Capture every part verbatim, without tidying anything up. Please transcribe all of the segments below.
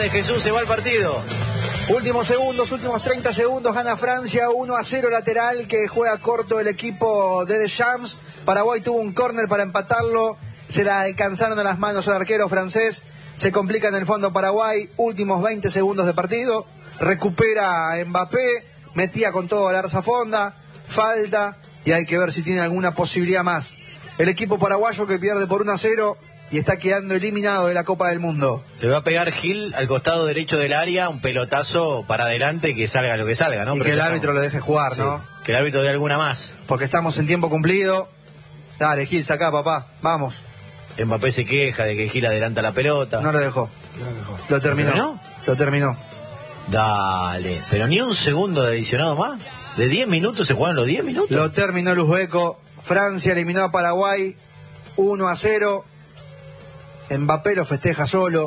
de Jesús, se va el partido. Últimos segundos, últimos treinta segundos, gana Francia uno a cero lateral que juega corto el equipo de Deschamps. Paraguay tuvo un córner para empatarlo, se la alcanzaron a las manos al arquero francés, se complica en el fondo Paraguay, últimos veinte segundos de partido, recupera a Mbappé, metía con todo al Arzafonda, falta y hay que ver si tiene alguna posibilidad más. El equipo paraguayo que pierde por uno a cero y está quedando eliminado de la Copa del Mundo. Le va a pegar Gil al costado derecho del área, un pelotazo para adelante y que salga lo que salga, ¿no? Y Pero que el estamos... árbitro lo deje jugar, sí, ¿no? Que el árbitro dé alguna más. Porque estamos en tiempo cumplido. Dale, Gil, sacá, papá, vamos. Mbappé se queja de que Gil adelanta la pelota. No lo dejó. No lo dejó. Lo terminó. ¿Lo terminó? Lo terminó. Dale, pero ni un segundo de adicionado más. ¿De diez minutos se jugaron los diez minutos? Lo terminó el uzbeco. Francia eliminó a Paraguay uno a cero. Mbappé lo festeja solo.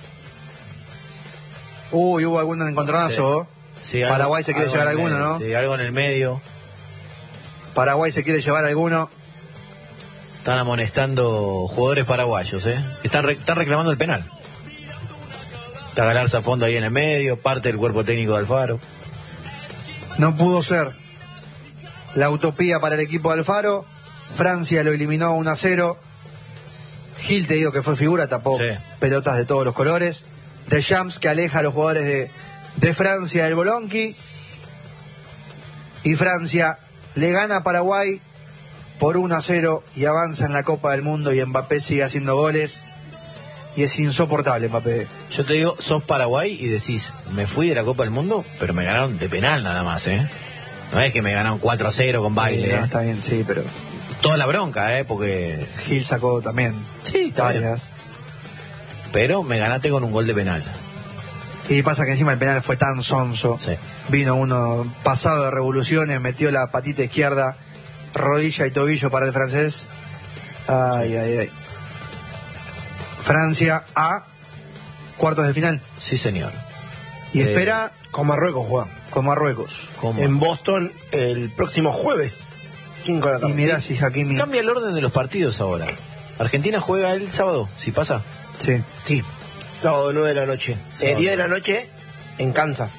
Uy, hubo algún encontronazo. Sí. Sí, algo, Paraguay se quiere llevar alguno, alguno, ¿no? Sí, algo en el medio. Paraguay se quiere llevar alguno. Están amonestando jugadores paraguayos, ¿eh? Están, re, están reclamando el penal. Está Galarza a fondo ahí en el medio, parte del cuerpo técnico de Alfaro. No pudo ser la utopía para el equipo de Alfaro. Francia lo eliminó uno a cero. Gil, te digo que fue figura, tapó sí. pelotas de todos los colores. Deschamps que aleja a los jugadores de, de Francia del Bolonqui. Y Francia le gana a Paraguay por uno a cero y avanza en la Copa del Mundo y Mbappé sigue haciendo goles. Y es insoportable Mbappé. Yo te digo, sos Paraguay y decís, me fui de la Copa del Mundo, pero me ganaron de penal nada más, ¿eh? No es que me ganaron cuatro a cero con baile. Sí, no, ¿eh? está bien, sí, pero... Toda la bronca, ¿eh? Porque... Gil sacó también. Sí, está varias. Bien. Pero me ganaste con un gol de penal. Y pasa que encima el penal fue tan sonso. Sí. Vino uno pasado de revoluciones, metió la patita izquierda, rodilla y tobillo para el francés. Ay, ay, ay. Francia a cuartos de final. Sí, señor. Y eh, espera... Con Marruecos juega. Con Marruecos. ¿Cómo? En Boston el próximo jueves, cinco de la tarde. Y mirá si Hakimi... Cambia el orden de los partidos ahora. Argentina juega el sábado, si pasa. Sí. Sí. Sábado nueve de la noche. Eh, diez de la noche en Kansas.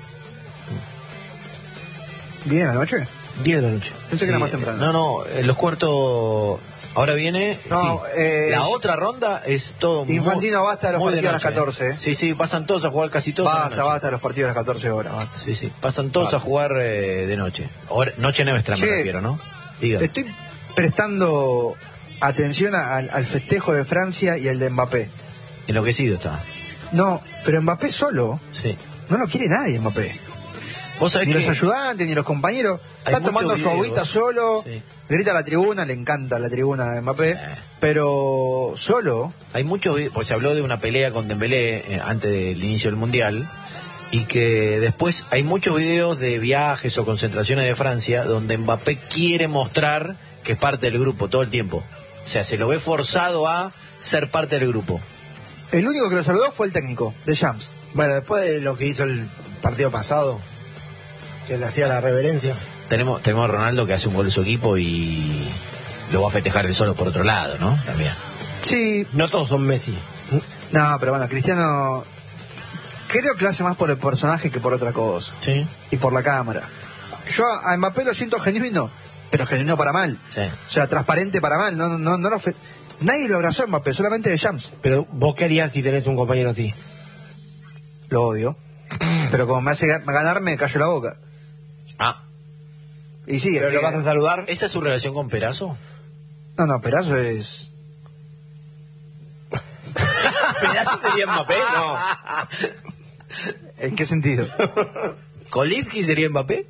¿diez de la noche? diez de la noche. Pensé Sí. que era más temprano. No, no, en los cuartos... Ahora viene... No, sí. eh, la otra ronda es todo... Infantino muy, basta de los muy partidos a las noche. catorce. ¿eh? Sí, sí, pasan todos a jugar casi todos. Basta, basta de los partidos a las catorce horas. Basta. Sí, sí, pasan todos Basta. a jugar eh, de noche. Ahora, noche nuestra me Che, refiero, ¿no? Diga. Estoy prestando atención a, al, al festejo de Francia y el de Mbappé. Enloquecido está. No, pero Mbappé solo. Sí. No lo quiere nadie, Mbappé. Vos sabés Ni que... los ayudantes, ni los compañeros. Hay Está tomando muchos su videos. agüita solo. Sí. Grita a la tribuna, le encanta la tribuna de Mbappé. Sí. Pero solo. Hay muchos videos, pues se habló de una pelea con Dembélé eh, antes del inicio del Mundial, y que después hay muchos videos de viajes o concentraciones de Francia donde Mbappé quiere mostrar que es parte del grupo todo el tiempo. O sea, se lo ve forzado a ser parte del grupo. El único que lo saludó fue el técnico, Deschamps. Bueno, después de lo que hizo el partido pasado, que le hacía la reverencia. Tenemos, tenemos a Ronaldo que hace un gol de su equipo y lo va a festejar él solo por otro lado, ¿no? También. Sí. No todos son Messi. No, pero bueno, Cristiano creo que lo hace más por el personaje que por otra cosa. Sí. Y por la cámara. Yo a Mbappé lo siento genuino, pero genuino para mal. Sí. O sea, transparente para mal. No, no, no lo fe... Nadie lo abrazó a Mbappé, solamente Deschamps. Pero vos qué harías si tenés un compañero así. Lo odio. Pero como me hace ganar, me callo la boca. Ah, Y sí, ¿Pero es lo que- vas a saludar? ¿esa es su relación con Perazo? No, no, Perazo es... ¿Perazo sería Mbappé? No. ¿En qué sentido? ¿Kolivki sería Mbappé?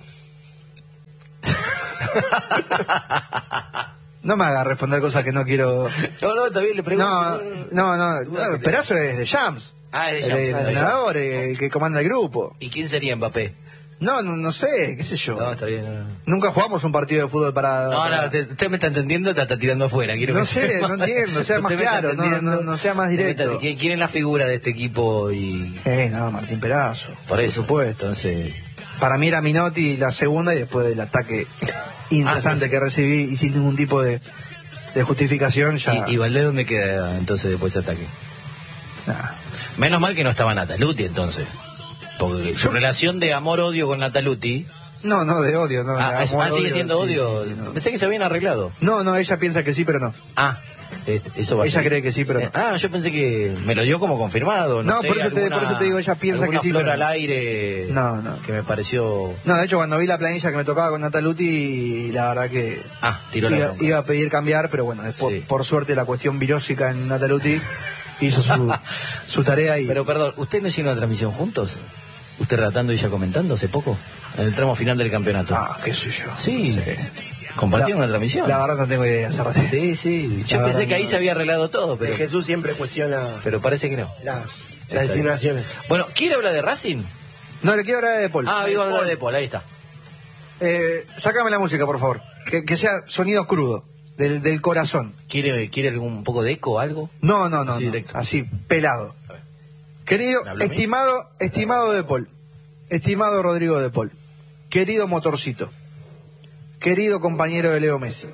No me haga responder cosas que no quiero... No, no, todavía le pregunto. No, no, no, no, Perazo es de Shams. Ah, es de El Shams, ah, de entrenador, el que comanda el grupo. ¿Y quién sería Mbappé? No, no, no sé, qué sé yo. No, está bien. No, no. Nunca jugamos un partido de fútbol para... No, para- no, te- usted me está entendiendo, te está tirando afuera. Quiero No que sé, sepa. no entiendo, sea más Usted me está claro, no, entendiendo. no, no sea más Usted me directo. está- ¿Quién, quién es la figura de este equipo? Y Eh, no, Martín Perazo. por eso. supuesto. Entonces, Para mí era Minotti la segunda y después del ataque incesante Ah, que recibí y sin ningún tipo de, de justificación ya... ¿y, y Valdés dónde queda entonces después de ese ataque? Nah. Menos mal que no estaba Nataluti entonces. Porque su relación de amor-odio con Nataluti... No, no, de odio, no. Ah, de amor, ah, sigue odio, siendo sí, odio. sí, sí, no. Pensé que se habían arreglado. No, no, ella piensa que sí, pero no. Ah, eh, eso va a Ella ser. cree que sí, pero no. Eh, Ah, yo pensé que me lo dio como confirmado. No, No, sé, por eso te- alguna- por eso te digo, ella piensa alguna que sí, flor pero al no. aire. No, no. Que me pareció... No, de hecho, cuando vi la planilla que me tocaba con Nataluti, la verdad que Ah, tiró la iba, bronca. iba a pedir cambiar, pero bueno, después, Sí. por suerte, la cuestión virósica en Nataluti hizo su, su tarea y... Pero perdón, ¿usted me hicieron una transmisión juntos? ¿Usted relatando y ella comentando hace poco? En el tramo final del campeonato. Ah, qué sé yo. Sí. Sí. ¿Compartieron La- una transmisión? La verdad no tengo idea, Zarate. Sí, sí. Yo La pensé verdad que ahí no. se había arreglado todo, pero, Eh, Jesús siempre cuestiona pero parece que no. las, Está las bien. insinuaciones. Bueno, ¿quiere hablar de Racing? No, le quiero hablar de Paul. Ah, iba a hablar de Paul, ahí está. Eh, sácame la música, por favor. Que, que sea sonido crudo, del, del corazón. ¿Quiere, quiere algún poco de eco o algo? No, no, no. Así no. directo. Así, pelado. Querido, ¿Me habla a mí? estimado, estimado de Paul. Estimado Rodrigo de Paul. Querido motorcito. Querido compañero de Leo Messi.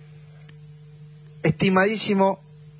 Estimadísimo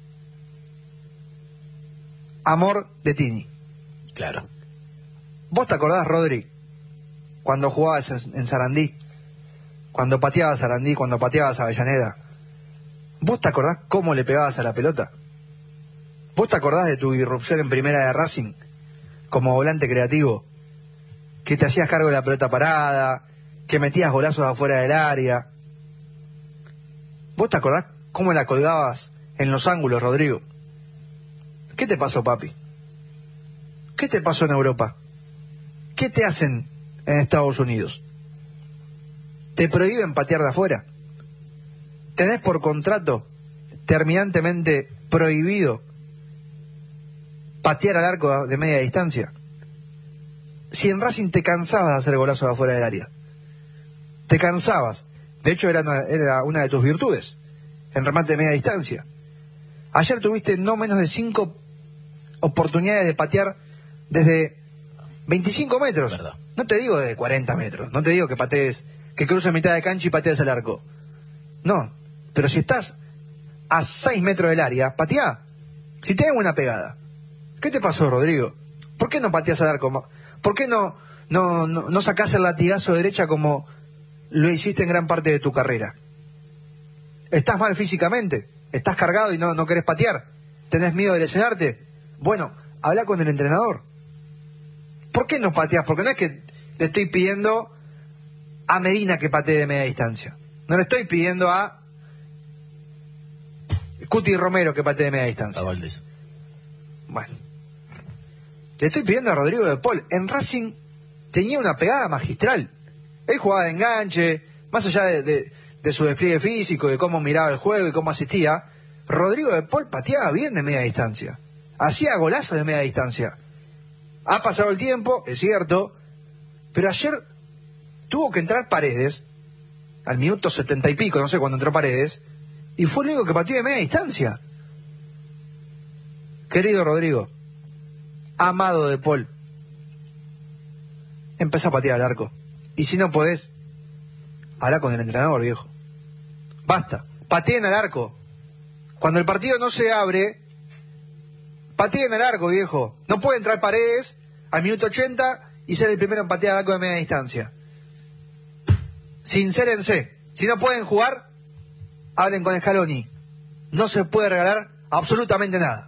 amor de Tini. Claro. ¿Vos te acordás, Rodri, cuando jugabas en, en Sarandí? Cuando pateabas a Sarandí, cuando pateabas a Avellaneda. ¿Vos te acordás cómo le pegabas a la pelota? ¿Vos te acordás de tu irrupción en primera de Racing como volante creativo? Que te hacías cargo de la pelota parada, que metías golazos afuera del área. ¿Vos te acordás cómo la colgabas en los ángulos, Rodrigo? ¿Qué te pasó, papi? ¿Qué te pasó en Europa? ¿Qué te hacen en Estados Unidos? ¿Te prohíben patear de afuera? ¿Tenés por contrato terminantemente prohibido patear al arco de media distancia? Si en Racing te cansabas de hacer golazos de afuera del área, te cansabas, de hecho era una, era una de tus virtudes, en remate de media distancia. Ayer tuviste no menos de cinco oportunidades de patear desde veinticinco metros. Verdad. No te digo de cuarenta metros, no te digo que patees, que cruces mitad de cancha y patees al arco. No, pero si estás a seis metros del área, pateá. Si tenés buena pegada. ¿Qué te pasó, Rodrigo? ¿Por qué no pateás al arco? ¿Por qué no, no, no, no sacás el latigazo de derecha como lo hiciste en gran parte de tu carrera? ¿Estás mal físicamente? ¿Estás cargado y no, no querés patear? ¿Tenés miedo de lesionarte? Bueno, habla con el entrenador. ¿Por qué no pateás? Porque no es que le estoy pidiendo a Medina que patee de media distancia. No le estoy pidiendo a Cuti Romero que patee de media distancia. A Valdés. Bueno. Le estoy pidiendo a Rodrigo de Paul. En Racing tenía una pegada magistral. Él jugaba de enganche, más allá de, de, de su despliegue físico, de cómo miraba el juego y cómo asistía. Rodrigo de Paul pateaba bien de media distancia. Hacía golazos de media distancia. Ha pasado el tiempo, es cierto, pero ayer tuvo que entrar Paredes, al minuto setenta y pico, no sé cuándo entró Paredes, y fue el único que pateó de media distancia. Querido Rodrigo, amado de Paul, empezá a patear al arco. Y si no podés, habla con el entrenador, viejo. Basta, pateen al arco. Cuando el partido no se abre, pateen al arco, viejo. No puede entrar Paredes al minuto ochenta y ser el primero en patear al arco de media distancia. Sincérense. Si no pueden jugar, hablen con Scaloni. No se puede regalar absolutamente nada.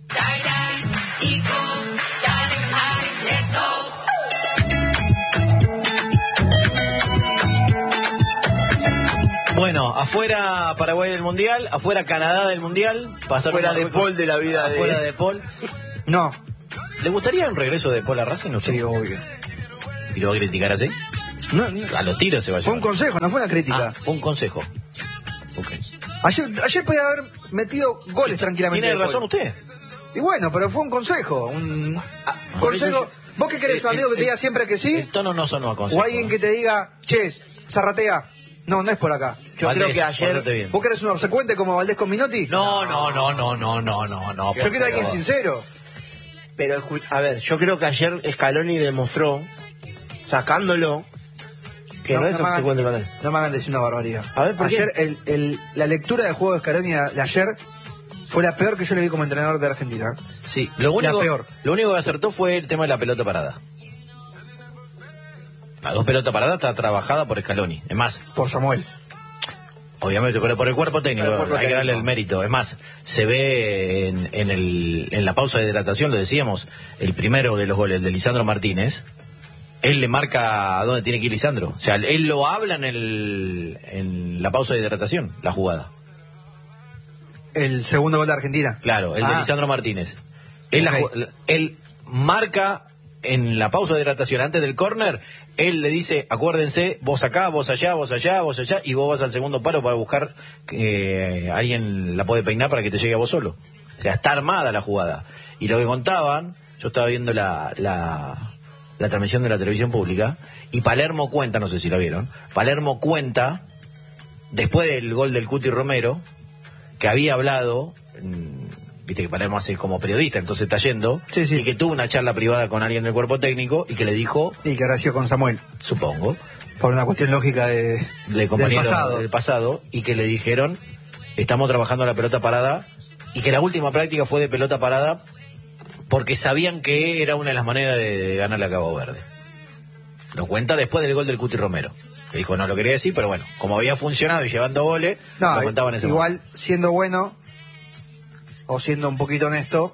Bueno, afuera Paraguay del Mundial, afuera Canadá del Mundial, pasaron Fuera a de Marruecos, Paul de la vida de- afuera de Paul. No, ¿Le gustaría un regreso de Paul a Racing? ¿Usted? sí, obvio. ¿Y lo va a criticar así? No, no. A los tiros se va a Fue un llevar. consejo, no fue una crítica. Ah, fue un consejo. Ok. Ayer, ayer podía haber metido goles tranquilamente. Tiene de razón Paul. usted. Y bueno, pero fue un consejo. Un Ah, consejo. eso- ¿Vos qué querés? ¿Un amigo que te diga siempre que sí? El tono no sonó a consejo. ¿O alguien que te diga, che, zarratea? No, no es por acá. Yo Valdés, creo que ayer... pórtate bien. ¿Vos querés un obsecuente como Valdés con Minotti? No, no, no, no, no, no, no, no. Yo quiero a alguien sincero. Pero, escu- a ver, yo creo que ayer Scaloni demostró, sacándolo, que no, es me hagan- obsecuente con él. no me hagan decir una barbaridad. A ver, ¿por qué? ayer, el, el, la lectura del juego de Scaloni de ayer Fue la peor que yo le vi como entrenador de Argentina. Sí, lo único, la peor. Lo único que acertó fue el tema de la pelota parada. La dos pelotas paradas está trabajada por Scaloni. Es más, Por Samuel. obviamente, pero por el cuerpo técnico, El cuerpo hay que darle técnico. el mérito. Es más, se ve en, en, el, en la pausa de hidratación, lo decíamos, el primero de los goles de Lisandro Martínez, él le marca a dónde tiene que ir Lisandro. O sea, él lo habla en, el, en la pausa de hidratación, la jugada. El segundo gol de Argentina. Claro, el Ah. de Lisandro Martínez. Él, la Ok. ju- él marca en la pausa de hidratación, antes del córner, él le dice, acuérdense, vos acá, vos allá, vos allá, vos allá, y vos vas al segundo palo para buscar que eh, alguien la puede peinar para que te llegue a vos solo. O sea, está armada la jugada. Y lo que contaban, yo estaba viendo la, la, la transmisión de la televisión pública, y Palermo cuenta, no sé si la vieron, Palermo cuenta, después del gol del Cuti Romero, que había hablado, mm, viste que Palermo hace como periodista, entonces está yendo, Sí, sí. y que tuvo una charla privada con alguien del cuerpo técnico y que le dijo, Y que ahora ha sido con Samuel. supongo, Por una cuestión lógica de, de compañero del pasado. del pasado, y que le dijeron, estamos trabajando la pelota parada, y que la última práctica fue de pelota parada porque sabían que era una de las maneras de, de ganarle a Cabo Verde. Lo cuenta después del gol del Cuti Romero. Que dijo, no lo quería decir, pero bueno, como había funcionado y llevando goles, No, lo contaba en ese igual momento. siendo bueno o siendo un poquito honesto,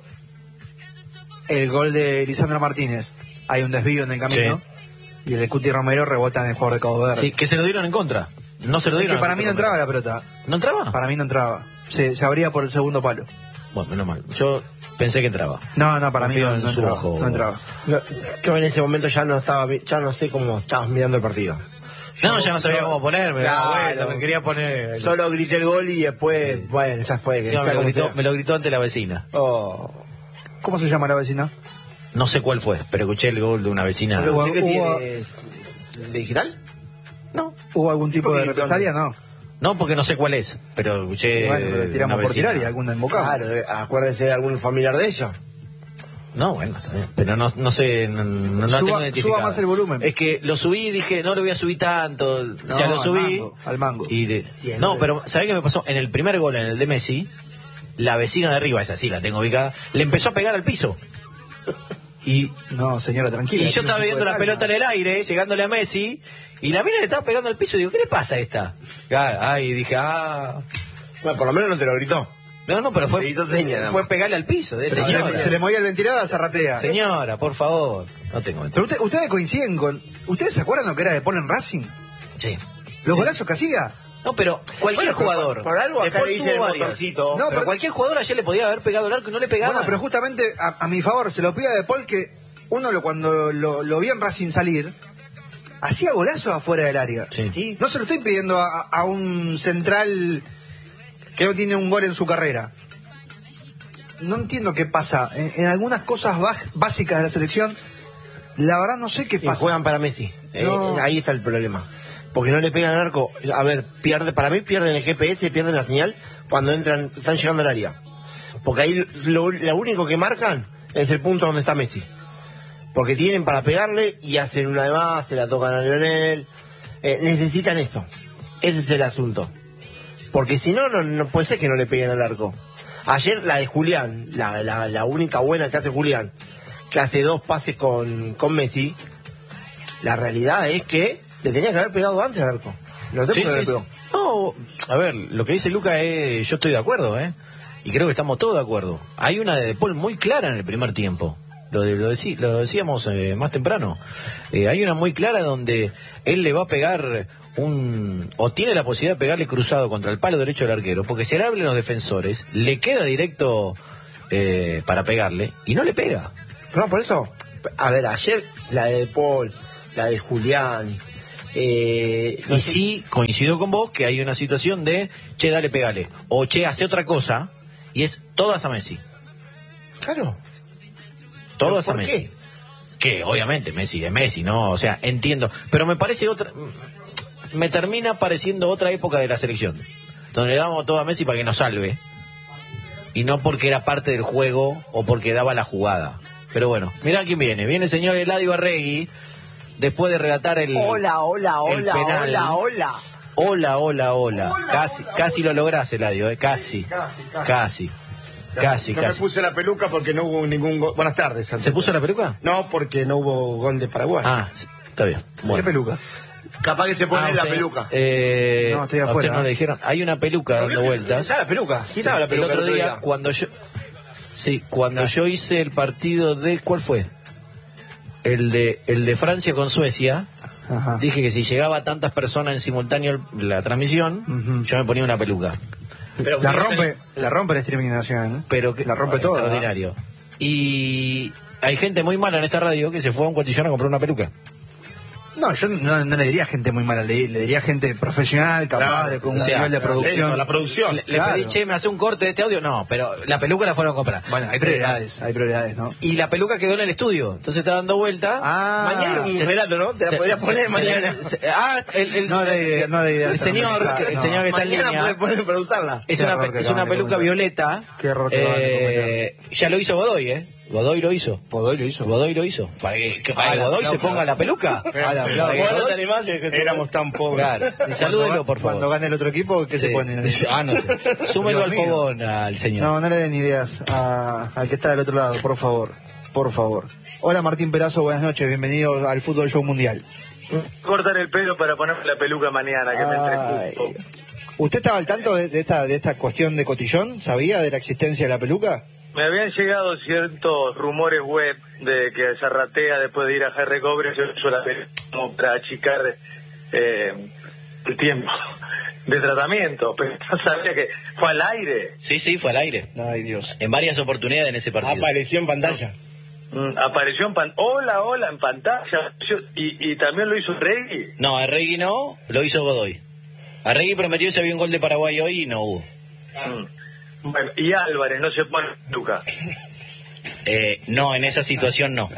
el gol de Lisandro Martínez, hay un desvío en el camino y el de Cuti Romero rebota en el jugador de Cabo Verde. Sí, que se lo dieron en contra. No se lo Es dieron que a para Cuti mí no Romero. entraba la pelota. ¿No entraba? Para mí no entraba. Se, se abría por el segundo palo. Bueno, menos mal. Yo pensé que entraba. No, no, para mí Confío no, en no su entraba, ojo. no entraba. No, yo en ese momento ya no estaba, vi- ya no sé cómo estabas mirando el partido. No, ya no sabía cómo ponerme. Claro. Claro. Vuelta, me quería poner. Solo grité el gol y después, bueno, ya fue. Que Sí, sea me, lo como gritó, sea. me lo gritó ante la vecina. Oh. ¿Cómo se llama la vecina? No sé cuál fue, pero escuché el gol de una vecina. Pero ¿usted qué hubo- tienes? ¿De digital? No, ¿Hubo algún tipo ¿Por de qué represalia? No. no, porque no sé cuál es, pero escuché. Bueno, pero una tiramos por vecina. tirar y alguna embocada. Claro, eh, acuérdese de algún familiar de ella. No, bueno, está bien, pero no, no sé, no, no la Suba- tengo identificada. suba más el volumen. Es que lo subí y dije, no lo voy a subir tanto. No, o sea, lo al subí. mango, al mango. Y de- Siempre. no, pero ¿sabés qué me pasó? En el primer gol, en el de Messi, la vecina de arriba, esa sí la tengo ubicada, le empezó a pegar al piso. Y, No, señora, tranquila. y yo estaba viendo la pelota en el el aire, llegándole a Messi, y la mina le estaba pegando al piso y digo, ¿qué le pasa a esta? Ah, ah, y dije, ah. Bueno, por lo menos no te lo gritó. No, no, pero fue, Le gritó seña, nada fue más. pegarle al piso, de se, señora. le, se le movía el ventilador, zarratea. Señora, por favor. No tengo Pero usted- ustedes coinciden con... ¿Ustedes se acuerdan lo que era de Paul en Racing? Sí. Los golazos que hacía. No, pero cualquier Bueno, pero jugador. por- por algo acá después le dicen tuvo el varias. motorcito. No, pero, pero- cualquier jugador ayer le podía haber pegado el arco y no le pegaba. Bueno, pero justamente a, a mi favor, se lo pida de Paul que uno lo, cuando lo, lo vio en Racing salir, hacía golazos afuera del área. Sí. No se lo estoy pidiendo a, a un central que no tiene un gol en su carrera. No entiendo qué pasa. En, en algunas cosas baj- básicas de la selección, la verdad no sé qué Y pasa. juegan para Messi. Eh, No. eh, ahí está el problema. Porque no le pegan al arco. A ver, pierde, para mí pierden el G P S, pierden la señal cuando entran, están llegando al área. Porque ahí lo, lo único que marcan es el punto donde está Messi. Porque tienen para pegarle y hacen una de más, se la tocan a Lionel. Eh, necesitan eso. Ese es el asunto. Porque si no, no, no puede ser que no le peguen al arco. Ayer la de Julián, la, la, la única buena que hace Julián, que hace dos pases con, con Messi, la realidad es que le tenía que haber pegado antes al arco. No sé Sí, por qué no sí, le sí. pegó. No, a ver, lo que dice Luca es, yo estoy de acuerdo, ¿eh? Y creo que estamos todos de acuerdo. Hay una de De Paul muy clara en el primer tiempo. Lo, de- lo, decí- lo decíamos eh, más temprano. Eh, hay una muy clara donde él le va a pegar un... o tiene la posibilidad de pegarle cruzado contra el palo derecho del arquero, porque se le hablen los defensores, le queda directo eh, para pegarle y no le pega. No, por eso, a ver, ayer la de De Paul, la de Julián, eh, no Y sé- sí, coincido con vos que hay una situación de, che, dale, pegale, o che, hace otra cosa, y es todas a Messi. Claro. Todas ¿Pero a por Messi. qué? Que obviamente Messi es Messi, ¿no? O sea, entiendo. Pero me parece otra. Me termina pareciendo otra época de la selección. Donde le damos todo a Messi para que nos salve. Y no porque era parte del juego o porque daba la jugada. Pero bueno, mirá quién viene. Viene el señor Eladio Arregui. Después de relatar el. Hola, hola, el hola, penal. hola, hola. Hola, hola, hola. Casi, casi lo lográs, Eladio, ¿eh? Casi. Casi, casi. Casi. Casi, no casi. me puse la peluca porque no hubo ningún gol. Buenas tardes, Santos. ¿Se puso la peluca? No, porque no hubo gol de Paraguay. Ah, sí, está bien. Bueno. ¿Qué peluca? Capaz que se pone Ah, la usted- peluca. Eh, No, estoy a afuera, usted no ¿eh? le dijeron. Hay una peluca dando vueltas. ¿Está la peluca? Sí, estaba la peluca. El otro día, cuando yo... Sí, cuando yo hice el partido de... ¿Cuál fue? El de, el de Francia con Suecia. Ajá. Dije que si llegaba a tantas personas en simultáneo la transmisión, Ujú. yo me ponía una peluca. Pero La rompe, la rompe el streaming nacional, ¿eh? Pero que La rompe bueno, toda. extraordinario. Y hay gente muy mala en esta radio que se fue a un cotillón a comprar una peluca. No, yo no, no le diría gente muy mala, le, le diría gente profesional, capaz, Claro, de, con un o sea, nivel de Esto, producción. la producción. Le, le Claro. pedí, che, ¿me hace un corte de este audio? No, pero la peluca la fueron a comprar. Bueno, hay prioridades, hay prioridades, ¿no? Y la peluca quedó en el estudio. Entonces está dando vuelta. Ah, Mañana un se- relato, ¿no? Te la se- podrías se- poner se- mañana. se- ah, el, el, No de idea, no de idea, el esta señor, no me que- el no. señor que está en Mañana línea. puede, puede preguntarla. Es Qué una, error pe- que es una acaban de peluca cometer. violeta. Qué error que acaban de Eh, ya lo hizo Godoy, ¿eh? Godoy lo hizo. Godoy lo hizo. Godoy lo hizo. Para que, que para que Ah, Godoy la se aplauso. ponga la peluca. Ah, la Para que aplauso. ¿Vos no Godoy- te animás? Que se- Éramos tan pobres. Claro. Y salúdelo, por favor. Cuando gane el otro equipo, ¿qué Sí. se pone? Ah, no sé. Súmelo al Dios mío. fogón al señor. No, no le den ideas a- al que está del otro lado, por favor. Por favor. Hola Martín Perazo, buenas noches, bienvenido al Fútbol Show Mundial. Cortar el pelo para ponerme la peluca mañana, que me Ay. entretuvo. ¿Usted estaba al tanto de, de esta de esta cuestión de cotillón? ¿Sabía de la existencia de la peluca? Me habían llegado ciertos rumores web de que Zarratea, después de ir a Jerry Cobre, se usó la peluca como para achicar eh, el tiempo de tratamiento, pero no sabía que fue al aire. Sí, sí, fue al aire. Ay, Dios. En varias oportunidades en ese partido. Apareció en pantalla. Mm, apareció en pan hola, hola, en pantalla. Yo- y, y también lo hizo Reggie. No, a Regui no, lo hizo Godoy. A Regui prometió si había un gol de Paraguay hoy y no hubo. Mm. Bueno, y Álvarez no se pone peluca. Eh, no, en esa situación no.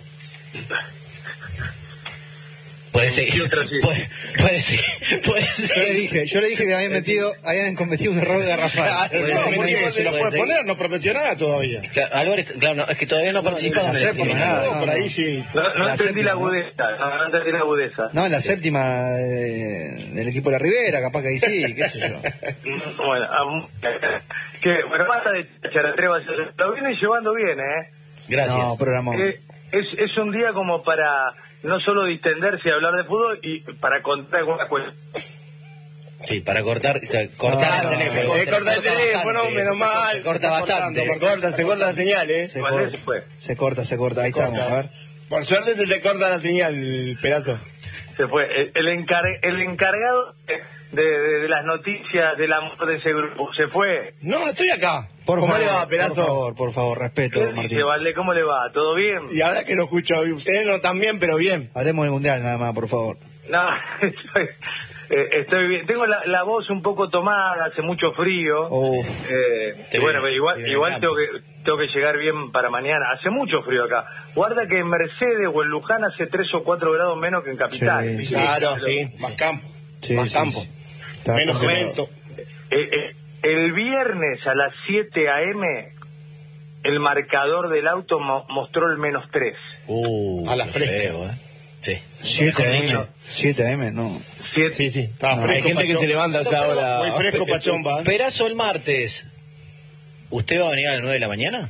Puede ser. Y otra sí. Puede, puede ser. Puede Yo le ser. dije, yo le dije que habían metido, habían cometido un error garrafal. Puede No, ser. ¿por qué? Se lo Puede puede ser. poner, no prometió nada todavía. Claro, Álvarez, claro, no, es que todavía no participa. la donde le séptima, escriben. nada, No, no, por no. ahí sí. No, no La entendí séptima, la ¿no? agudeza, no, no entendí la agudeza. No, en la séptima eh, del equipo de la Ribera, capaz que ahí sí, qué sé yo. Bueno, am- que bueno, basta de charatrevas, lo viene llevando bien, ¿eh? Gracias. No, programón. Eh, es, es un día como para no solo distenderse y hablar de fútbol, y para contar alguna cuestión. Sí, para cortar, o sea, cortar No, el teléfono. Se Se corta el corta teléfono, bastante. menos mal. Se corta Se está bastante. cortando, Se corta, se corta la señal, ¿eh? Se Igual corta, eso fue. se corta, se corta, ahí estamos, a ver. Por suerte se te corta la señal, Perazo. Se fue. El, el, encar- el encargado de, de- de las noticias del amor de ese grupo se fue. No, estoy acá. Por ¿Cómo favor, le va, por Perazo? favor, por favor, respeto, ¿Qué Martín. dice, Valde? ¿Cómo le va? ¿Todo bien? Y ahora que lo escucho, ustedes no tan bien, pero bien. Hablemos del Mundial nada más, por favor. No, estoy, eh, estoy bien. Tengo la, la voz un poco tomada, hace mucho frío. Oh. Eh, Te y bueno, vi, pero igual, te vi igual en tengo que tengo que llegar bien para mañana. Hace mucho frío acá. Guarda que en Mercedes o en Luján hace tres o cuatro grados menos que en Capital. Sí, Claro, pero- sí. Más campo. Sí, más sí, campo. sí. Está Menos complicado. cemento. Eh, eh, el viernes a las siete a eme el marcador del auto mo- mostró el menos tres. Uh, A la qué fresca. feo, ¿eh? Sí. siete Mejor a dicho. eme, siete a eme, no. Siete. Sí, sí. Estaba No, fresco. hay gente que Pachón. se levanta a esa hora. Muy fresco, Pachomba. Perazo el martes. ¿Usted va a venir a las nueve de la mañana?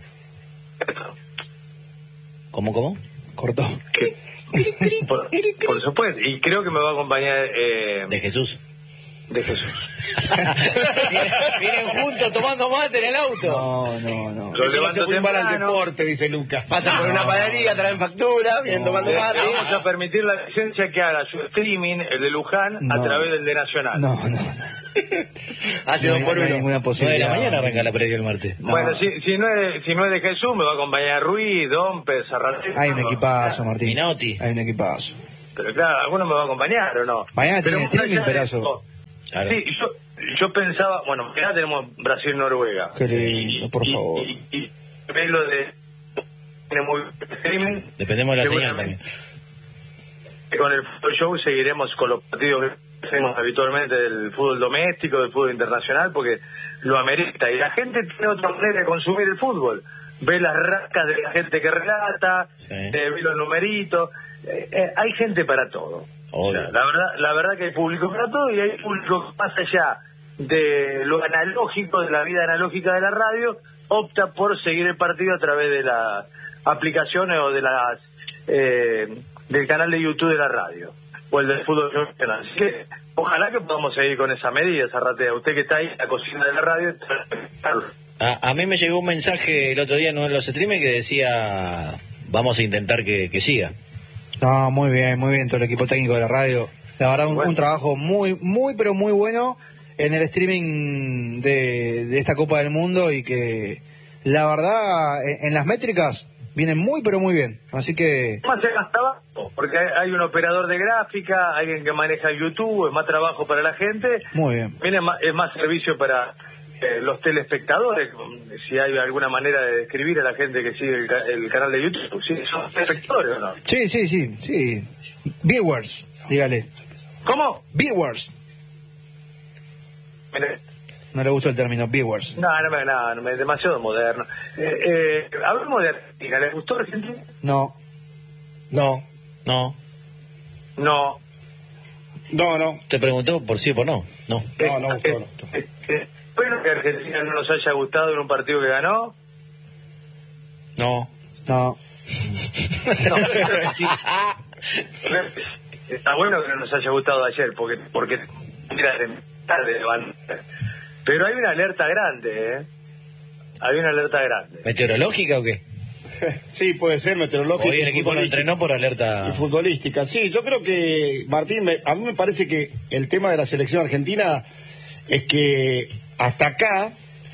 ¿Cómo, cómo? Cortó. Por, por supuesto. Y creo que me va a acompañar eh, De Jesús. de Jesús. vienen, vienen juntos tomando mate en el auto. No, no, no. Lo Eso no se levanto puede para el temprano. deporte, dice Lucas. Pasa por una panadería, traen factura, vienen tomando Le mate. vamos a permitir la licencia que haga su streaming, el de Luján, No. a través del de Nacional. No, no, no. Hace No dos hay, por no hay uno. ninguna nueve de la posibilidad. mañana arranca la previa el martes. No. Bueno, si, si, no es, si no es de Jesús, me va a acompañar Ruiz, Dompe, Zarratea. Hay un equipazo, Martín. Minotti. Hay un equipazo. Pero claro, alguno me va a acompañar o no. Mañana Pero tiene más streaming, allá de Perazo. eso, Claro. Sí, yo, yo pensaba, bueno, ya tenemos Brasil-Noruega. Qué lindo, por Y- favor. Y, y, y ve lo de tiene muy streaming. Dependemos de la señal Seguramente también. Con el fútbol show seguiremos con los partidos que hacemos habitualmente del fútbol doméstico, del fútbol internacional, porque lo amerita. Y la gente tiene otra manera de consumir el fútbol. Ve las rascas de la gente que relata, Sí. eh, ve los numeritos. Eh, eh, hay gente para todo. Obvio. O sea, la verdad, la verdad que hay público para todo y hay público más allá de lo analógico, de la vida analógica de la radio, opta por seguir el partido a través de las aplicaciones o de las eh, del canal de YouTube de la radio o el del fútbol profesional. Así que ojalá que podamos seguir con esa medida, Zarratea. Usted que está ahí en la cocina de la radio. A, a mí me llegó un mensaje el otro día en uno de los streamers que decía, vamos a intentar que, que siga. No, muy bien, muy bien todo el equipo técnico de la radio. La verdad, un, Bueno. un trabajo muy, muy, pero muy bueno en el streaming de, de esta Copa del Mundo y que, la verdad, en, en las métricas vienen muy, pero muy bien. Así que... Más se gasta abajo, porque hay, hay un operador de gráfica, alguien que maneja el YouTube, es más trabajo para la gente. Muy bien. Viene más, es más servicio para eh, los telespectadores, si hay alguna manera de describir a la gente que sigue el, ca- el canal de YouTube. ¿Sí? ¿Son telespectadores o no? Sí, sí, sí, sí. Viewers, dígale. ¿Cómo? Viewers. Mire, No le gustó el término, viewers. no, no me, no, no me, es demasiado moderno. Eh, eh, hablemos de Argentina. ¿Les gustó Argentina? No. No, No, No. no, no. te preguntó por sí o por no. No. No, no gustó, no. Eh, eh, Bueno, que Argentina no nos haya gustado en un partido que ganó. No. No. No, está bueno que no nos haya gustado ayer, porque porque era de tarde levantar. Pero hay una alerta grande, ¿eh? Hay una alerta grande. ¿Meteorológica o qué? Sí, puede ser meteorológico. Hoy el y equipo no futbolístico. entrenó por alerta. Y futbolística, sí, yo creo que, Martín, me- a mí me parece que el tema de la selección argentina es que hasta acá,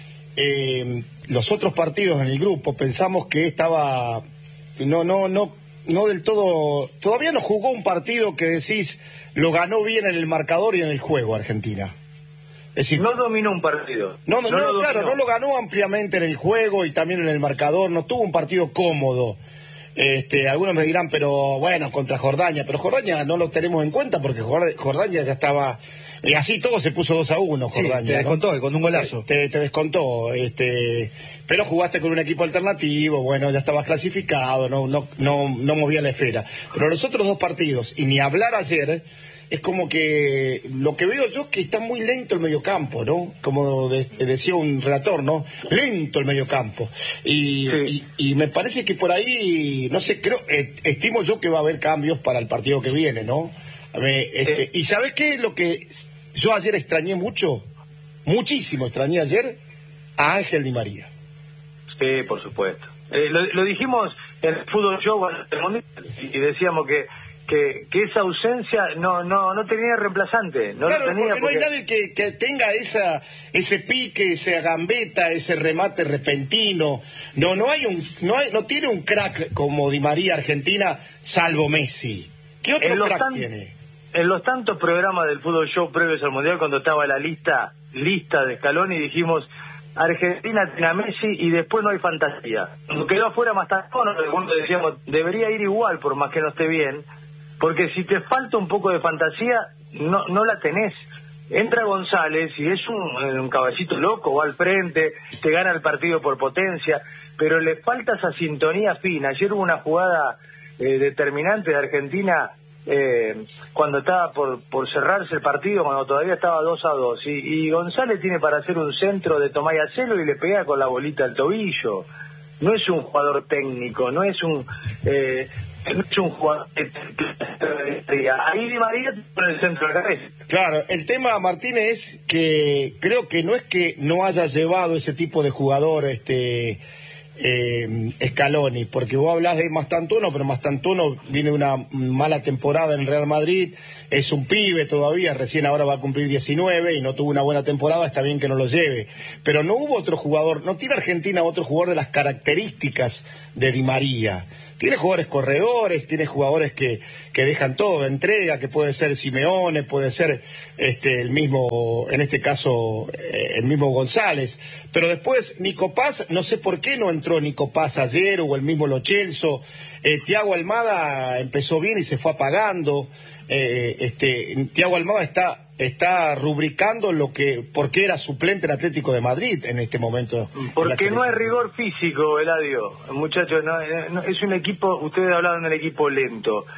eh, los otros partidos en el grupo, pensamos que estaba, no, no, no, no del todo, todavía no jugó un partido que decís, lo ganó bien en el marcador y en el juego Argentina. Es decir, No dominó un partido. no, no, no, lo claro, dominó. no lo ganó ampliamente en el juego y también en el marcador, no tuvo un partido cómodo. Este, algunos me dirán, pero bueno, contra Jordania, pero Jordania no lo tenemos en cuenta porque Jord- Jordania ya estaba, y así todo se puso dos a uno Sí, Jordania. te ¿no? descontó con un golazo. Te, te descontó, este, pero jugaste con un equipo alternativo, bueno, ya estabas clasificado, no, no, no, no movía la esfera. Pero los otros dos partidos, y ni hablar ayer, es como que lo que veo yo es que está muy lento el mediocampo, ¿no? Como de- decía un relator, ¿no? Lento el mediocampo. Y, Sí. y, y me parece que por ahí, no sé, creo, eh, estimo yo que va a haber cambios para el partido que viene, ¿no? A ver, este, Sí. y ¿sabes qué? Lo que yo ayer extrañé mucho, muchísimo extrañé ayer, a Ángel Di María. Sí, por supuesto. Eh, lo, lo dijimos en el Fútbol Show del Mundial y decíamos que, que que esa ausencia no no no tenía reemplazante. No Claro, lo tenía porque no hay nadie que, que tenga esa ese pique, esa gambeta, ese remate repentino. No, no hay un, no hay, no tiene un crack como Di María Argentina, salvo Messi. ¿Qué otro En los crack tan- tiene? En los tantos programas del Fútbol Show previos al Mundial, cuando estaba la lista lista de Scaloni, dijimos Argentina tiene a Messi y después no hay fantasía. Cuando quedó afuera Mastantuono, cuando decíamos debería ir igual por más que no esté bien, porque si te falta un poco de fantasía no no la tenés. Entra González y es un, un caballito loco, va al frente, te gana el partido por potencia, pero le falta esa sintonía fina. Ayer hubo una jugada eh, determinante de Argentina eh, cuando estaba por, por cerrarse el partido, cuando todavía estaba dos a dos, y, y González tiene para hacer un centro de Tomás Acelo y le pega con la bolita al tobillo. No es un jugador técnico, no es un eh, no es un jugador ahí Di María con el centro de la cabeza. Claro, el tema, Martínez, es que creo que no es que no haya llevado ese tipo de jugador, este eh, Scaloni, porque vos hablás de Mastantuono, pero Mastantuono viene de una mala temporada en el Real Madrid, es un pibe todavía, recién ahora va a cumplir diecinueve y no tuvo una buena temporada, está bien que no lo lleve, pero no hubo otro jugador, no tiene Argentina otro jugador de las características de Di María. Tiene jugadores corredores, tiene jugadores que, que dejan todo, entrega, que puede ser Simeone, puede ser este el mismo, en este caso, eh, el mismo González. Pero después, Nico Paz, no sé por qué no entró Nico Paz ayer, o el mismo Lo Celso. Eh, Thiago Almada empezó bien y se fue apagando. Eh, este Thiago Almada está está rubricando lo que por qué era suplente en Atlético de Madrid en este momento. Porque no hay rigor físico, Eladio. Muchachos, no, no, es un equipo, ustedes hablaban del equipo lento.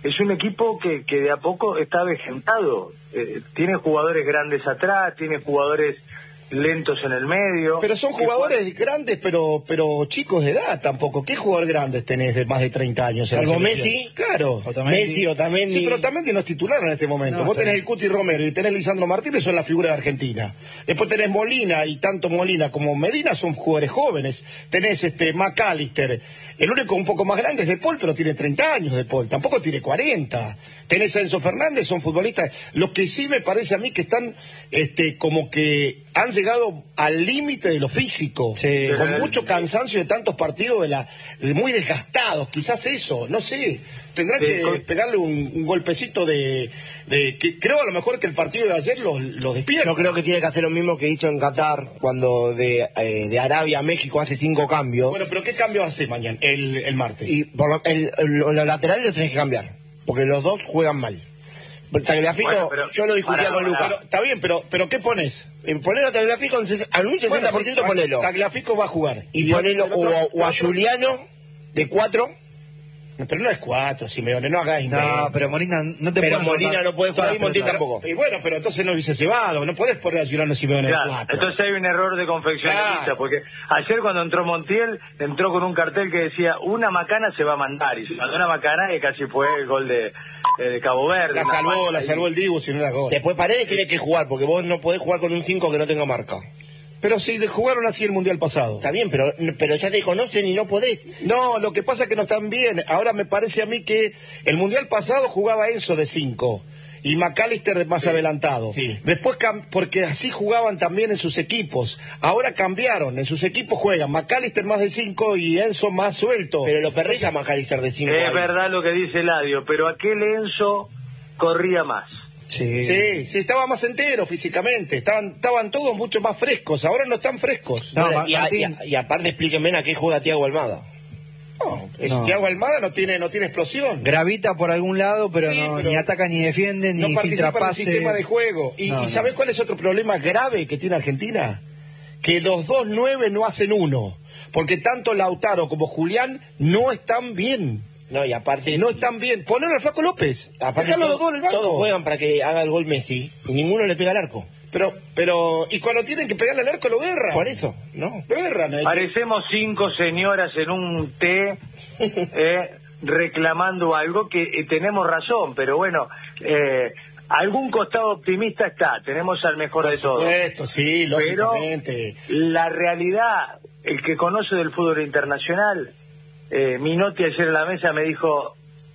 es un equipo que, que de a poco está avejentado. Eh, tiene jugadores grandes atrás, tiene jugadores lentos en el medio. Pero son jugadores grandes, pero pero chicos de edad tampoco. ¿Qué jugador grandes tenés de más de treinta años? En Salvo la selección? Messi. Claro. Otamendi. Messi, Otamendi. Sí, pero Otamendi no es titular en este momento. No, Vos tenés está el Cuti Romero y tenés Lisandro Martínez, son la figura de Argentina. Después tenés Molina, y tanto Molina como Medina son jugadores jóvenes. Tenés este McAllister. El único un poco más grande es De Paul, pero tiene treinta años De Paul. Tampoco tiene cuarenta. Tenés a Enzo Fernández, son futbolistas. Los que sí me parece a mí que están este como que han llegado al límite de lo físico. Sí. Con mucho cansancio de tantos partidos de la de muy desgastados. Quizás eso, no sé. Tendrán Sí, que con- pegarle un, un golpecito de, de que creo a lo mejor que el partido de ayer los, los despierta. Yo creo que tiene que hacer lo mismo que hizo en Qatar, cuando de, eh, de Arabia a México hace cinco cambios. Bueno, pero ¿qué cambio hace mañana, el, el martes? Y por lo, el, el- los laterales los tenés que cambiar, porque los dos juegan mal. Tagliafico, Bueno, pero- yo lo discutía para, con para. Lucas. Pero, está bien, pero, pero ¿qué pones? En poner a Tagliafico en ses- en un sesenta por ciento Bueno, ponelo. Tagliafico va a jugar. Y ponelo el otro- o, a- o a el otro- Juliano de cuatro. Pero no es cuatro, Simeone, no hagáis No, invento. pero Molina no te Pero puede Molina anotar no puede jugar todas y Montiel las pelotas. tampoco. Y bueno, pero entonces no hubiese llevado, no podés poner a Giuliano Simeone de Claro, cuatro. entonces hay un error de confección de Claro. lista, porque ayer cuando entró Montiel, entró con un cartel que decía, una macana se va a mandar, y se mandó una macana y casi fue el gol de, eh, de Cabo Verde. La una salvó, mancha la ahí. salvó el Dibu, si no era gol. Después Paredes tiene que jugar, porque vos no podés jugar con un cinco que no tenga marca. Pero si le jugaron así el Mundial pasado. Está bien, pero, pero ya te conocen y no podés. No, lo que pasa es que no están bien. Ahora me parece a mí que el Mundial pasado jugaba Enzo de cinco y McAllister de más adelantado. Sí. Después, cam- porque así jugaban también en sus equipos. Ahora cambiaron, en sus equipos juegan McAllister más de cinco y Enzo más suelto. Pero lo perdés a McAllister de cinco. Es verdad lo que dice Eladio, pero aquel Enzo corría más. Sí. Sí, sí, estaba más entero físicamente. Estaban, estaban todos mucho más frescos. Ahora no están frescos. No, Bueno, y, a- Martín. y a- y aparte explíquenme a qué juega Thiago Almada. No, es No. Thiago Almada no tiene, no tiene explosión. Gravita por algún lado, pero, Sí, no, pero ni ataca ni defiende, ni No filtra participa en el pase. sistema de juego. ¿Y, No, y no. sabés cuál es otro problema grave que tiene Argentina? Que los dos nueve no hacen uno. Porque tanto Lautaro como Julián no están bien. No, y aparte... No están bien. Ponelo al Flaco López. aparte Dejalo a los todo- dos en el banco. todos juegan para que haga el gol Messi y ninguno le pega al arco. Pero, pero, y cuando tienen que pegarle al arco lo erran. Por eso, ¿no? Lo erran. hay que- Parecemos cinco señoras en un té eh, reclamando algo que eh, tenemos razón, pero bueno, eh, algún costado optimista está, tenemos al mejor Por de todos. supuesto, sí, Pero lógicamente. la realidad, el que conoce del fútbol internacional, eh, Minotti ayer en la mesa me dijo,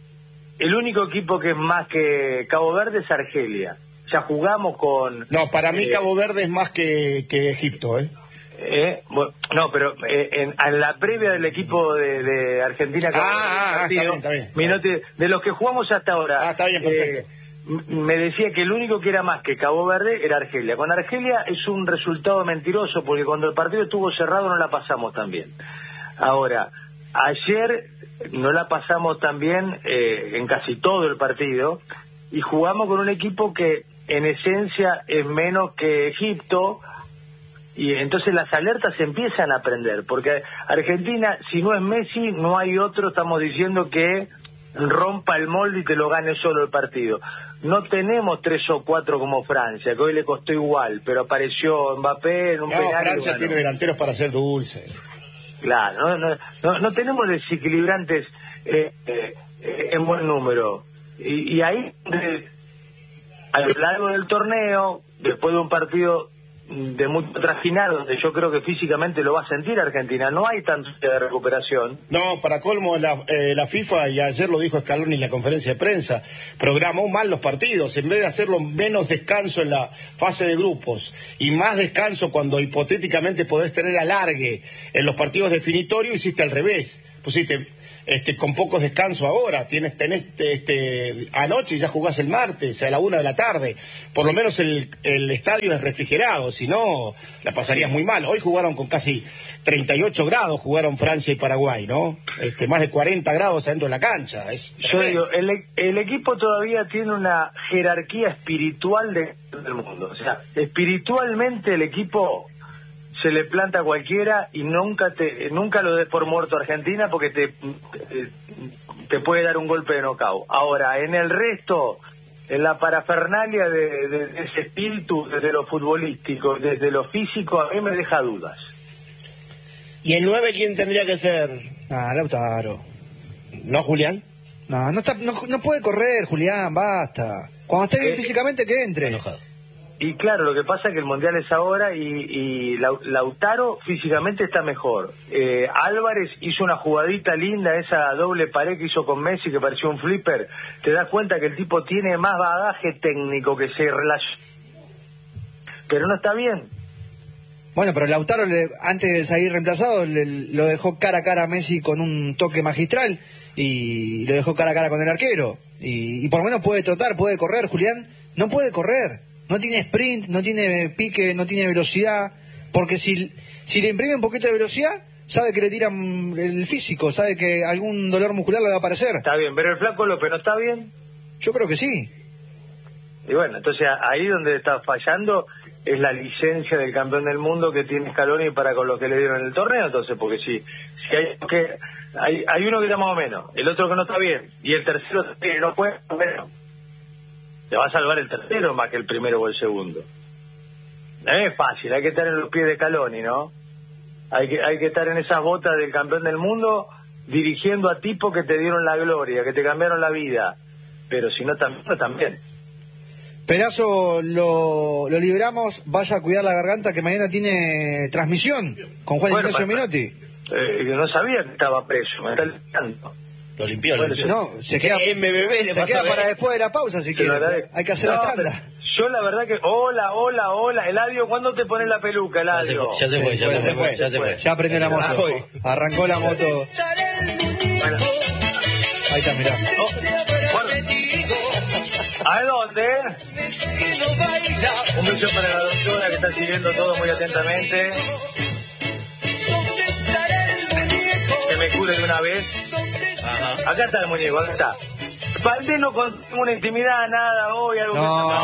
el único equipo que es más que Cabo Verde es Argelia. Ya jugamos con... No, para mí eh, Cabo Verde es más que, que Egipto, ¿eh? Eh, bueno, no, pero eh, en, en la previa del equipo de, de Argentina, Ah, ah, ah, está bien, está bien. Minotti, de los que jugamos hasta ahora, Ah, está bien, perfecto. eh, m- me decía que el único que era más que Cabo Verde era Argelia. Con Argelia es un resultado mentiroso porque cuando el partido estuvo cerrado no la pasamos tan bien. Ahora, ayer no la pasamos tan bien eh, en casi todo el partido y jugamos con un equipo que en esencia es menos que Egipto. Y entonces las alertas se empiezan a prender, porque Argentina, si no es Messi, no hay otro, estamos diciendo que rompa el molde y que lo gane solo el partido. No tenemos tres o cuatro como Francia, que hoy le costó igual, pero apareció Mbappé en un No, penal. y Francia ganó. tiene delanteros para ser dulce. Claro, no, no, no, no tenemos desequilibrantes eh, eh, eh, en buen número. Y, y ahí, eh, a lo largo del torneo, después de un partido de mucho trajinar, donde yo creo que físicamente lo va a sentir Argentina, no hay tanto de recuperación. No, para colmo, la, eh, la FIFA, y ayer lo dijo Scaloni en la conferencia de prensa, programó mal los partidos. En vez de hacerlo menos descanso en la fase de grupos y más descanso cuando hipotéticamente podés tener alargue en los partidos definitorios, hiciste al revés. Pusiste este, con pocos descansos ahora. Tienes, tenés este, anoche y ya jugás el martes a la una de la tarde. Por lo menos el, el estadio es refrigerado, si no la pasarías muy mal. Hoy jugaron con casi treinta y ocho grados, jugaron Francia y Paraguay, ¿no? Este, más de cuarenta grados adentro de la cancha. Es Yo digo, el, e- el equipo todavía tiene una jerarquía espiritual de- del mundo. O sea, espiritualmente el equipo se le planta a cualquiera y nunca te nunca lo des por muerto a Argentina porque te, te, te puede dar un golpe de knockout. Ahora, en el resto, en la parafernalia de, de, de ese espíritu, desde lo futbolístico, desde lo físico, a mí me deja dudas. ¿Y el nueve quién tendría que ser? Ah, Lautaro. ¿No, Julián? No, no, está, no, no puede correr, Julián, basta. Cuando esté bien Eh, físicamente, que entre. Enojado. Y claro, lo que pasa es que el Mundial es ahora y, y Lau- Lautaro físicamente está mejor. Eh, Álvarez hizo una jugadita linda, esa doble pared que hizo con Messi que pareció un flipper. Te das cuenta que el tipo tiene más bagaje técnico que se relaciona. Pero no está bien. Bueno, pero Lautaro, le, antes de salir reemplazado, le, lo dejó cara a cara a Messi con un toque magistral y lo dejó cara a cara con el arquero. Y, y por lo menos puede trotar, puede correr, Julián. No puede correr. No tiene sprint, no tiene pique, no tiene velocidad. Porque si, si le imprime un poquito de velocidad, sabe que le tiran el físico, sabe que algún dolor muscular le va a aparecer. Está bien, pero el Flaco López no está bien. Yo creo que sí. Y bueno, entonces ahí donde está fallando es la licencia del campeón del mundo que tiene Scaloni para con lo que le dieron en el torneo. Entonces, porque si, si hay que hay, hay uno que está más o menos, el otro que no está bien, y el tercero que no puede, bueno, te va a salvar el tercero más que el primero o el segundo. No es fácil, hay que estar en los pies de Scaloni, ¿no? Hay que, hay que estar en esas botas del campeón del mundo dirigiendo a tipos que te dieron la gloria, que te cambiaron la vida. Pero si no, también, no, también. Perazo, lo, lo liberamos, vaya a cuidar la garganta que mañana tiene transmisión con Juan Bueno, Ignacio pa- Menotti. Eh, que no sabía que estaba preso, me está limpiando. Lo limpió, lo Bueno, limpió. No, se queda, M B B le se pasa queda a ver. para después de la pausa si Te lo quiere. agradezco. Hay que hacer No, la tanda. pero Yo la verdad que... Hola, hola, hola. Eladio, ¿cuándo te pones la peluca, Ya se Eladio? fue, ya se fue, ya bueno, se fue, después, ya se fue. Ya prendió la moto. Arrancó. Arrancó la moto. Bueno, Ahí está, mirá. bueno. ¿A dónde? Un beso para la doctora que está siguiendo todo muy atentamente. Que me cure de una vez. Ajá. Acá está el muñeco, acá está. Valdés no consigue una intimidad, nada, hoy, algo que...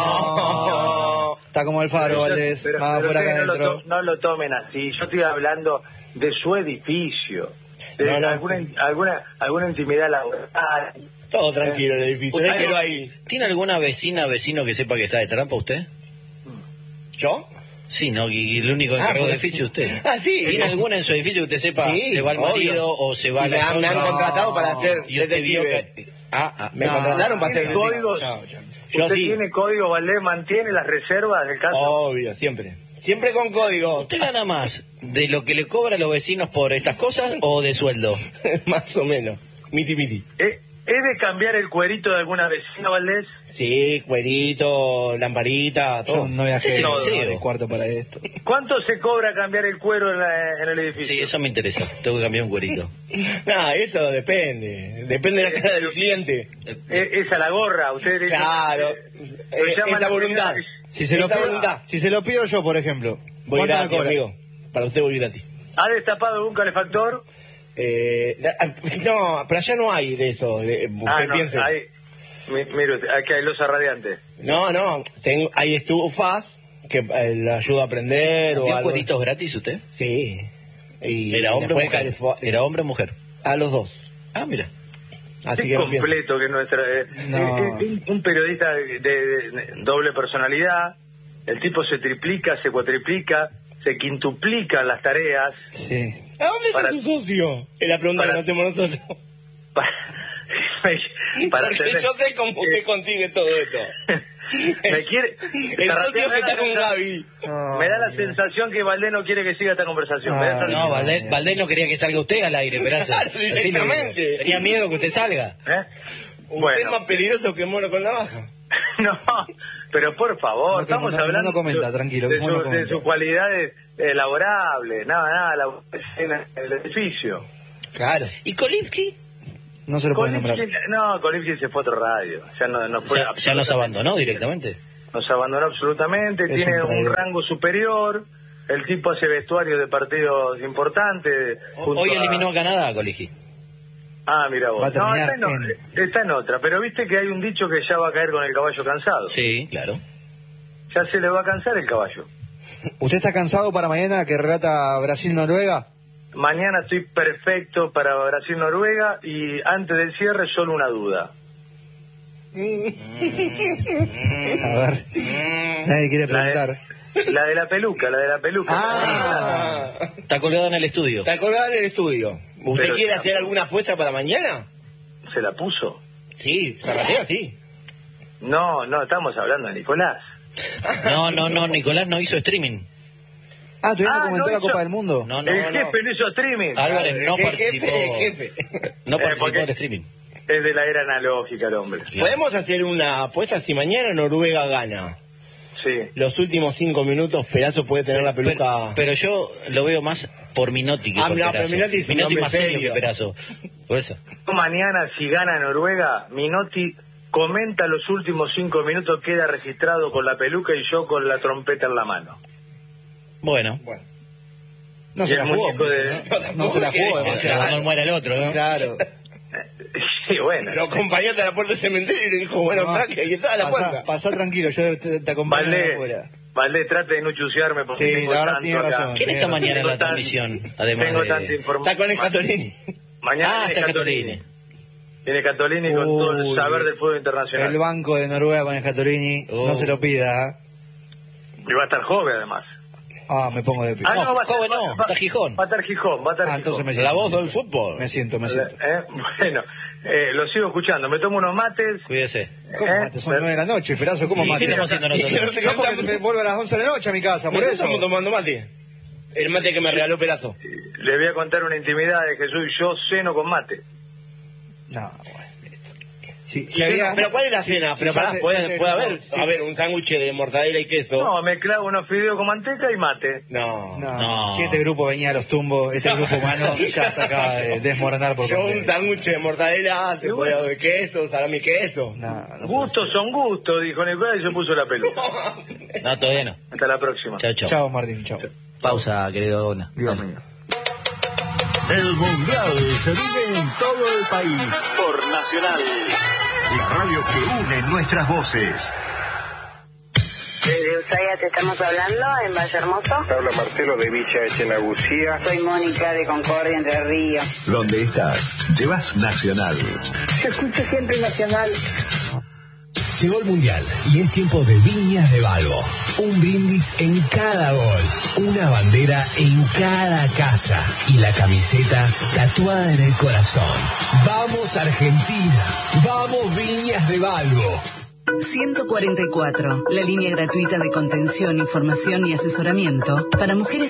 No. Está como el faro, Valdés. Pero- Más pero por acá ustedes no, lo adentro. to- no lo tomen así. Yo estoy hablando de su edificio, de No, no. alguna alguna alguna intimidad laboral. Todo tranquilo en el edificio. ¿Usted Déjelo ahí. ¿Tiene alguna vecina, vecino que sepa que está de trampa usted? ¿Yo? Sí, ¿no? Y el único encargado pues- de edificio es usted. Ah, sí. ¿Tiene alguna en su edificio que usted sepa Sí, se va el obvio. marido o se va Sí, la me han- me han esposa? contratado para hacer Y usted vio detective. que... Ah, ah, Me no. contrataron para ¿Tiene hacer códigos? Chao, chao. Yo ¿Usted sí. tiene código, Valdés? ¿Mantiene las reservas del caso? Obvio, siempre. Siempre con código. ¿Usted gana más de lo que le cobra a los vecinos por estas cosas o de sueldo? Más o menos. Miti miti. ¿Eh? ¿Es de cambiar el cuerito de alguna vecina, Valdés? Sí, cuerito, lamparita, Yo todo. no viajé Ese no, deseo. de cuarto para esto. ¿Cuánto se cobra cambiar el cuero en, la- en el edificio? Sí, eso me interesa. Tengo que cambiar un cuerito. No, eso depende. Depende de la cara del cliente. Eh, esa la gorra, usted dice- Claro. eh, Eh, lo llaman esta la voluntad. primera- Si se, lo Esta pido, voluntad. si se lo pido yo, por ejemplo. Voy ¿cuánto me gratis, cobra? amigo. Para usted voy gratis. ¿Ha destapado algún calefactor? Eh, la- no, pero allá no hay de eso. De, usted Ah, no, piense. hay... mi- Mire, usted, aquí hay losa radiante. No, no. Tengo, hay estufas que eh, le ayuda a aprender o ¿Vio algo. cueritos gratis usted? Sí. Y ¿Era hombre o después mujer? calefo- ¿Era hombre o mujer? A los dos. Ah, mira. Así Qué que no piense. completo que nuestra... eh, No. eh, eh, un periodista de, de- de doble personalidad, el tipo se triplica, se cuatriplica, se quintuplican las tareas Sí. ¿A dónde está Para- su socio? Es la pregunta para- que nos hacemos nosotros. para, para Porque tener- yo sé cómo usted eh, consigue todo esto. me quiere... El socio que me da la está con sensa- Gaby. Me da la sensación que Valdés no quiere que siga esta conversación. Me da esa- No, Valdés, Valdés no quería que salga usted al aire, Perazo. Claro, Así le- directamente. Tenía miedo que usted salga. ¿Eh? Usted Bueno. es más peligroso que mono con navaja. No, pero por favor, No, estamos no, no, hablando no comenta, de, tranquilo, de, no, no su- comenta. de sus cualidades eh, laborables, nada, nada, la, en el edificio. Claro. ¿Y Kolipski? No se lo puede nombrar. Kolipski- no, Kolipski se fue a otro radio, ya no, no fue Ya, ya nos absolutamente- abandonó directamente. Nos abandonó absolutamente, Es tiene un un, traidor. rango superior, el tipo hace vestuario de partidos importantes. junto Hoy a- eliminó a Canadá, Kolipski. Ah, mira vos. Va a No, terminar está en, o- está en otra, pero viste que hay un dicho que ya va a caer con el caballo cansado. Sí, claro. Ya se le va a cansar el caballo. ¿Usted está cansado para mañana que relata Brasil-Noruega? mañana estoy perfecto para Brasil-Noruega y antes del cierre solo una duda. A ver, nadie quiere preguntar. La de, la de la peluca, la de la peluca. Ah, Está colgado en el estudio. está colgada en el estudio. ¿Usted Pero quiere está- hacer alguna apuesta para mañana? ¿Se la puso? Sí, Zarratea, sí. No, no, estamos hablando de Nicolás. No, no, no, Nicolás no hizo streaming. Ah, ¿todavía no Ah, comentó no la hizo- Copa del Mundo? No, no, el no. jefe no hizo streaming. Álvarez no El participó. jefe, el jefe. No Eh, participó porque- del streaming. Es de la era analógica el hombre. ¿Podemos hacer una apuesta si mañana Noruega gana? Sí. Los últimos cinco minutos, Perazo puede tener la Pero, peluca... pero yo lo veo más por Minotti que Ah, por no, Perazo. pero Minotti es un Minotti hombre más serio serio. que Perazo. Por eso. Mañana, si gana Noruega, Minotti comenta los últimos cinco minutos, queda registrado con la peluca y yo con la trompeta en la mano. Bueno. Bueno. No Y se el la jugó muñeco mucho, de- ¿no? No se la jugó O sea, demasiado. cuando muera el otro, ¿no? Claro. Sí, bueno. Lo acompañó hasta la puerta del cementerio y le dijo, bueno, No, traje, y estaba a la pasá, puerta. pasá tranquilo, yo te, te acompaño de Valdé, afuera. Valdé, trate de no chusearme porque Sí, tengo la verdad tanto tiene acá. razón. ¿Quién está Tengo mañana en la tan- transmisión? Además Tengo de... tanta información. Está con Escatolini. Mañana Ah, viene está Catolini. Catolini. Viene Catolini con todo el Uy, saber del fútbol internacional. El banco de Noruega con Escatorini, Oh. no se lo pida. ¿eh? Y va a estar joven además. Ah, me pongo de pie. Ah, No, va a joven estar- no, va- está Gijón. Va a estar Gijón, va a estar Ah, entonces Gijón. me La siento. voz del fútbol. Me siento, me siento. Eh, Bueno, eh, lo sigo escuchando. Me tomo unos mates. Cuídese. ¿Cómo eh, mate? Son nueve de la noche, Perazo, ¿cómo ¿Y mate? qué estamos haciendo nosotros? No, porque me vuelvo a las once de la noche a mi casa, por Por eso eso. estamos tomando mate. El mate que me regaló Perazo. Le voy a contar una intimidad de Jesús. Yo ceno con mate. No, bueno, listo. Si, si Sí, había- pero ¿cuál es la cena? si pero ya pará, te- puede, ya te- puede haber, sí. a ver, un sándwich de mortadela y queso. No, me clavo unos fideos con manteca y mate. No. No, No. si este grupo venía a los tumbos, este grupo humano ya se acaba de desmoronar por Yo un completo. sándwich de mortadela, te Y puedo bueno. de queso, salami queso. No, no puede Gustos son gustos, dijo Nicolás y se puso la peluca. No, todavía no. Hasta la próxima. Chao, ser. chao. Chao, Martín, chao. Pausa, querido Dona. Dios mío. El Mundial se vive en todo el país por Nacional, la radio que une nuestras voces. Desde Ushuaia te estamos hablando, en Valle Hermoso. Habla Marcelo de Villa Echenagucía. Soy Mónica de Concordia, Entre Ríos. Donde estás, llevas Nacional. Se escucha siempre Nacional. Llegó el Mundial y es tiempo de Viñas de Balbo. Un brindis en cada gol, una bandera en cada casa y la camiseta tatuada en el corazón. ¡Vamos Argentina! ¡Vamos Viñas de Balbo! ciento cuarenta y cuatro, la línea gratuita de contención, información y asesoramiento para mujeres